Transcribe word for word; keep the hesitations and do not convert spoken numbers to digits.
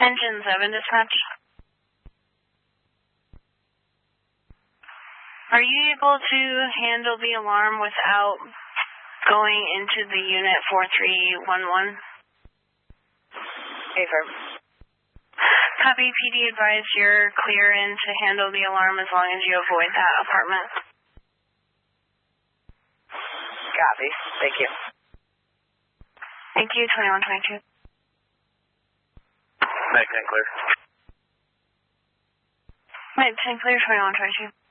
Engine seven dispatch. Are you able to handle the alarm without going into the unit four three one one? Affirm. Copy. P D advise you're clear in to handle the alarm as long as you avoid that apartment. Copy. Thank you. Thank you. twenty-one twenty-two. Night ten clear. Night ten clear. twenty-one twenty-two.